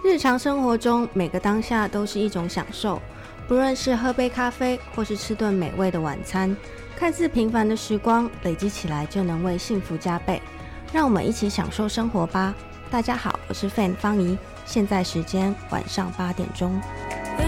日常生活中，每个当下都是一种享受，不论是喝杯咖啡，或是吃顿美味的晚餐，看似平凡的时光，累积起来就能为幸福加倍。让我们一起享受生活吧。大家好，我是 Fan 方怡，现在时间晚上8点钟。